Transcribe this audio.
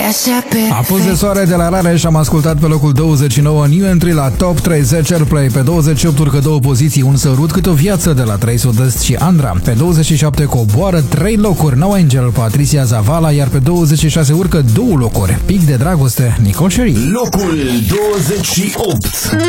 Apus de soare de la Rareș am ascultat pe locul 29 New Entry la Top 30 Airplay. Pe 28 urcă 2 poziții, Un sărut cât o viață de la 3 Sudest și Andra. Pe 27 coboară 3 locuri, No Angel, Patricia Zavala, iar pe 26 urcă 2 locuri, Pic de dragoste, Nicole Scherry. Locul 28.